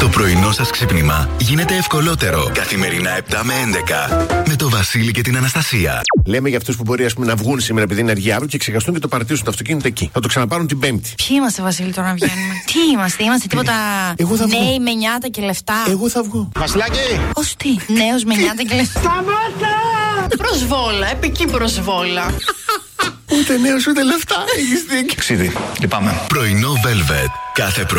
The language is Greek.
Το πρωινό σας ξύπνημα γίνεται ευκολότερο. Καθημερινά 7 με 11. Με το Βασίλη και την Αναστασία. Λέμε για αυτούς που μπορεί να βγουν σήμερα επειδή είναι αργία αύριο και ξεχαστούν και το παρατήσουν το αυτοκίνητο εκεί. Θα το ξαναπάρουν την Πέμπτη. Ποιοι είμαστε, Βασίλη, τώρα να βγαίνουμε? Τι είμαστε τίποτα νέοι με νιάτα και λεφτά? Εγώ θα βγω. Βασιλάκη! Ως τι, νέος με νιάτα και λεφτά? Σταμάτα! Προσβόλα, επική προσβόλα. Ούτε νέος ούτε λεφτά. Έχεις δίκιο. Ξίδι, λυπάμαι. Πρωινό Velvet. Κάθε πρωί.